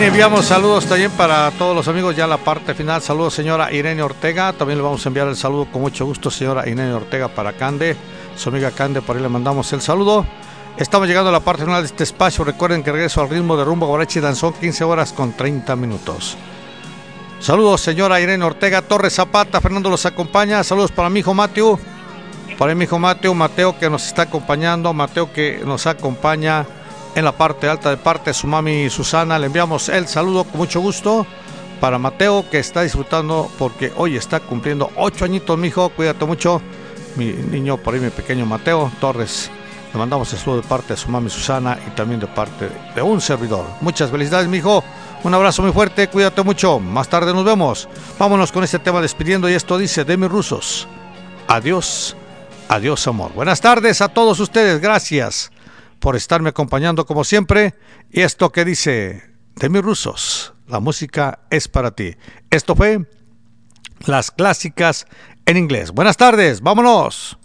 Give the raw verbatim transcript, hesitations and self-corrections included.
Bien, enviamos saludos también para todos los amigos, ya la parte final. Saludos, señora Irene Ortega. También le vamos a enviar el saludo con mucho gusto, señora Irene Ortega, para Cande, su amiga Cande, por ahí le mandamos el saludo. Estamos llegando a la parte final de este espacio. Recuerden que regreso al ritmo de rumba, guarache y danzón, quince horas con treinta minutos. Saludos, señora Irene Ortega. Torres Zapata, Fernando los acompaña. Saludos para mi hijo Mateo. Para mi hijo Mateo, Mateo que nos está acompañando, Mateo que nos acompaña en la parte alta, de parte de su mami Susana. Le enviamos el saludo con mucho gusto para Mateo, que está disfrutando porque hoy está cumpliendo ocho añitos, mi hijo. Cuídate mucho, mi niño, por ahí mi pequeño Mateo Torres. Le mandamos el saludo de parte de su mami Susana y también de parte de un servidor. Muchas felicidades, mi hijo. Un abrazo muy fuerte, cuídate mucho. Más tarde nos vemos. Vámonos con este tema despidiendo, y esto dice de mis rusos. Adiós, adiós, amor. Buenas tardes a todos ustedes. Gracias por estarme acompañando como siempre. Y esto que dice de mis rusos, la música es para ti. Esto fue Las Clásicas en Inglés. Buenas tardes, vámonos.